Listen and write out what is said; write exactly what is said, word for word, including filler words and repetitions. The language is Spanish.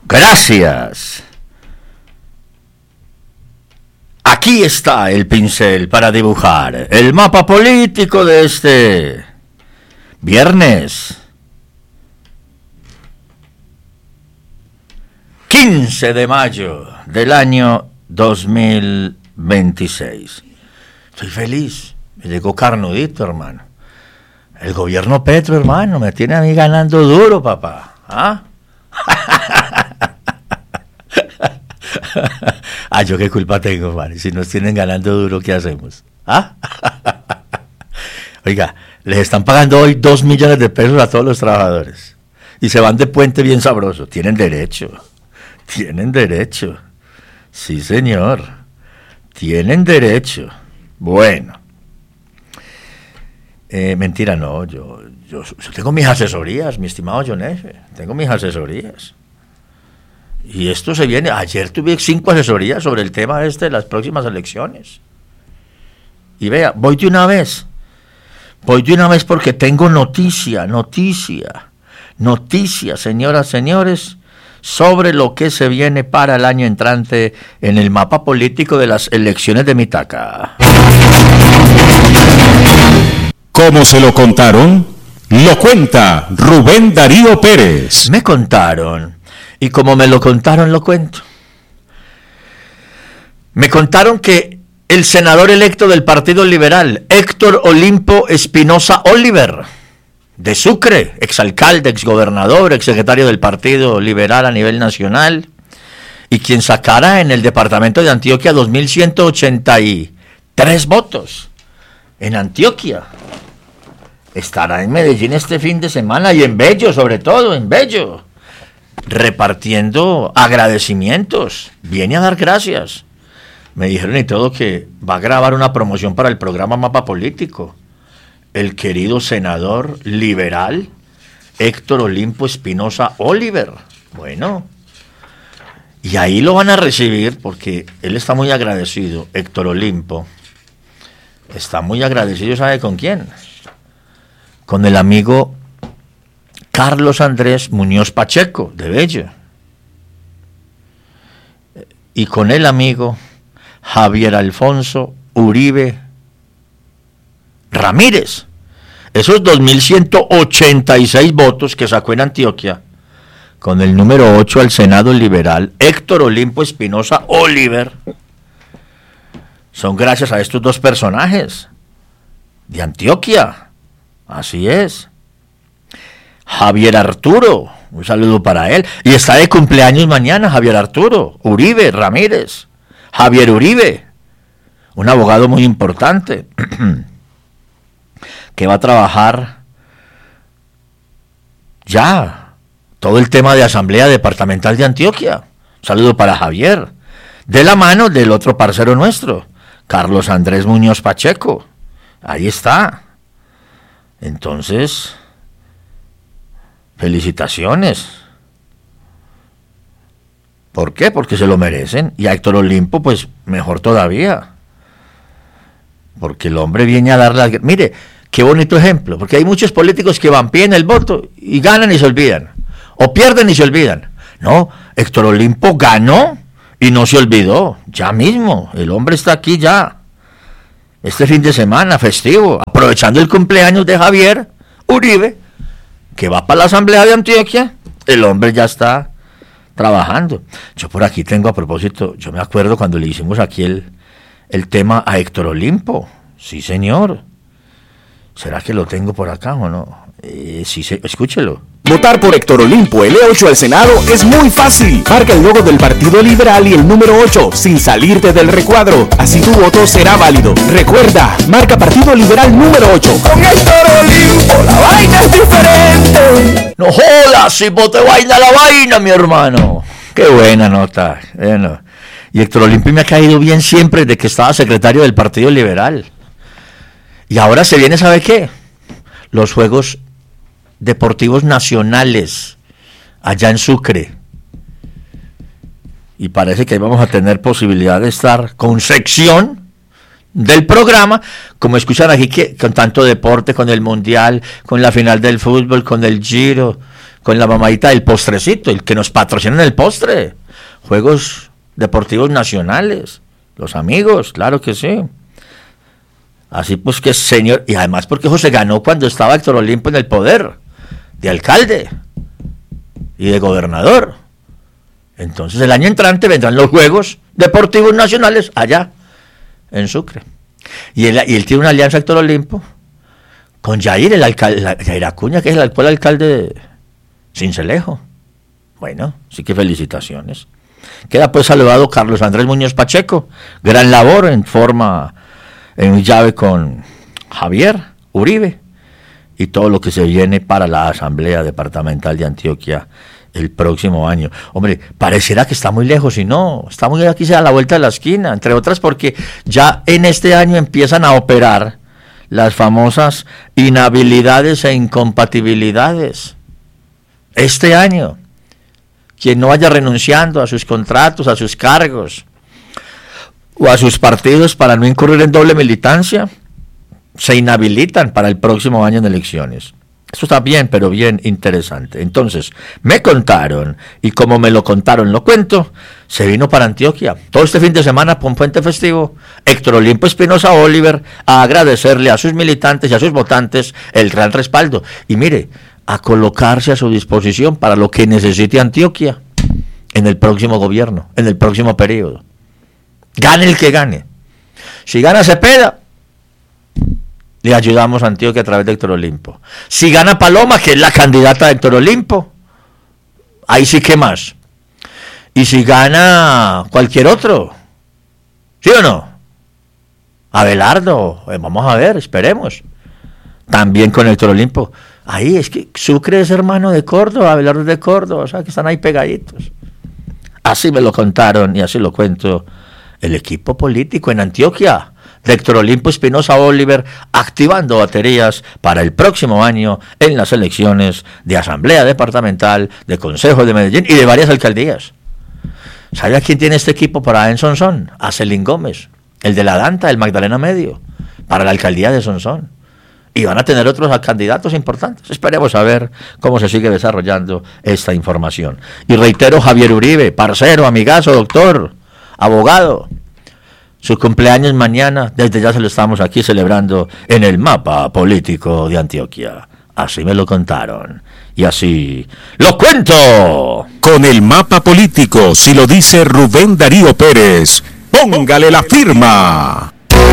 Gracias. Aquí está el pincel para dibujar el mapa político de este viernes quince de mayo del año dos mil veintiséis. Estoy feliz, me llegó carnudito, hermano. El gobierno Petro, hermano, me tiene a mí ganando duro, papá. ¿Ah? Ah, yo qué culpa tengo, man. Si nos tienen ganando duro, ¿qué hacemos? ¿Ah? Oiga, les están pagando hoy dos millones de pesos a todos los trabajadores. Y se van de puente bien sabroso. Tienen derecho. Tienen derecho. Sí, señor. Tienen derecho. Bueno. Eh, mentira, no. Yo, yo, yo tengo mis asesorías, mi estimado John F. Tengo mis asesorías. Y esto se viene, ayer tuve cinco asesorías sobre el tema este de las próximas elecciones. Y vea, voy de una vez, voy de una vez porque tengo noticia, noticia, noticia, señoras, señores, sobre lo que se viene para el año entrante en el mapa político de las elecciones de Mitaca. ¿Cómo se lo contaron? Lo cuenta Rubén Darío Pérez. Me contaron. Y como me lo contaron, lo cuento. Me contaron que el senador electo del Partido Liberal, Héctor Olimpo Espinosa Oliver, de Sucre, exalcalde, exgobernador, exsecretario del Partido Liberal a nivel nacional, y quien sacara en el departamento de Antioquia dos mil ciento ochenta y tres votos en Antioquia, estará en Medellín este fin de semana y en Bello, sobre todo, en Bello, repartiendo agradecimientos, viene a dar gracias. Me dijeron y todo que va a grabar una promoción para el programa Mapa Político, el querido senador liberal Héctor Olimpo Espinosa Oliver. Bueno, y ahí lo van a recibir porque él está muy agradecido, Héctor Olimpo, está muy agradecido, ¿sabe con quién? Con el amigo Carlos Andrés Muñoz Pacheco, de Bello, y con el amigo Javier Alfonso Uribe Ramírez. Esos dos mil ciento ochenta y seis votos que sacó en Antioquia, con el número ocho al Senado Liberal, Héctor Olimpo Espinosa Oliver, son gracias a estos dos personajes de Antioquia. Así es. Javier Arturo, un saludo para él. Y está de cumpleaños mañana Javier Arturo Uribe Ramírez. Javier Uribe, un abogado muy importante, que va a trabajar ya todo el tema de Asamblea Departamental de Antioquia. Un saludo para Javier. De la mano del otro parcero nuestro, Carlos Andrés Muñoz Pacheco. Ahí está. Entonces, felicitaciones. ¿Por qué? Porque se lo merecen. Y a Héctor Olimpo, pues, mejor todavía. Porque el hombre viene a dar las... Mire, qué bonito ejemplo. Porque hay muchos políticos que van, piden el voto y ganan y se olvidan. O pierden y se olvidan. No, Héctor Olimpo ganó y no se olvidó. Ya mismo, el hombre está aquí ya. Este fin de semana, festivo, aprovechando el cumpleaños de Javier Uribe, que va para la Asamblea de Antioquia, el hombre ya está trabajando. Yo por aquí tengo, a propósito, yo me acuerdo cuando le hicimos aquí el, el tema a Héctor Olimpo. Sí, señor. ¿Será que lo tengo por acá o no? Eh, sí, se, escúchelo. Votar por Héctor Olimpo, el E ocho al Senado, es muy fácil. Marca el logo del Partido Liberal y el número ocho, sin salirte del recuadro. Así tu voto será válido. Recuerda, marca Partido Liberal número ocho. Con Héctor Olimpo, la vaina es diferente. No jodas, si vote vaina la vaina, mi hermano. Qué buena nota. Bueno. Y Héctor Olimpo me ha caído bien siempre desde que estaba secretario del Partido Liberal. Y ahora se viene, ¿sabe qué? Los Juegos Deportivos Nacionales allá en Sucre, y parece que ahí vamos a tener posibilidad de estar con sección del programa, como escuchan aquí, que con tanto deporte, con el Mundial, con la final del fútbol, con el Giro, con la mamadita del postrecito, el que nos patrocina el postre. Juegos Deportivos Nacionales, los amigos, claro que sí. Así pues que señor, y además porque eso se ganó cuando estaba Héctor Olimpo en el poder, de alcalde y de gobernador. Entonces el año entrante vendrán los Juegos Deportivos Nacionales allá, en Sucre. Y él, y él tiene una alianza, Héctor Olimpo, con Yair, el alcalde, Yair Acuña, que es el actual alcalde de Sincelejo. Bueno, sí que felicitaciones. Queda pues saludado Carlos Andrés Muñoz Pacheco, gran labor en forma, en llave con Javier Uribe, y todo lo que se viene para la Asamblea Departamental de Antioquia el próximo año. Hombre, pareciera que está muy lejos, y no, está muy aquí, a la vuelta de la esquina, entre otras porque ya en este año empiezan a operar las famosas inhabilidades e incompatibilidades. Este año, quien no vaya renunciando a sus contratos, a sus cargos o a sus partidos para no incurrir en doble militancia, se inhabilitan para el próximo año en elecciones. Esto está bien, pero bien interesante. Entonces, me contaron, y como me lo contaron, lo cuento, se vino para Antioquia. Todo este fin de semana, con puente festivo, Héctor Olimpo Espinosa Oliver, a agradecerle a sus militantes y a sus votantes el gran respaldo. Y mire, a colocarse a su disposición para lo que necesite Antioquia en el próximo gobierno, en el próximo periodo. Gane el que gane. Si gana Cepeda, le ayudamos a Antioquia a través de Héctor Olimpo. Si gana Paloma, que es la candidata de Héctor Olimpo, ahí sí que más. Y si gana cualquier otro, ¿sí o no? Abelardo, eh, vamos a ver, esperemos. También con Héctor Olimpo. Ahí es que Sucre es hermano de Córdoba, Abelardo es de Córdoba, o sea que están ahí pegaditos. Así me lo contaron y así lo cuento el equipo político en Antioquia de Héctor Olimpo Espinosa Oliver, activando baterías para el próximo año en las elecciones de Asamblea Departamental, de Consejo de Medellín y de varias alcaldías. ¿Sabe a quién tiene este equipo para en Sonsón? A Celín Gómez, el de la Danta, el Magdalena Medio, para la alcaldía de Sonsón. Y van a tener otros candidatos importantes. Esperemos a ver cómo se sigue desarrollando esta información. Y reitero, Javier Uribe, parcero, amigazo, doctor, abogado, su cumpleaños mañana, desde ya se lo estamos aquí celebrando en el mapa político de Antioquia. Así me lo contaron. Y así lo cuento. Con el mapa político, si lo dice Rubén Darío Pérez, póngale la firma.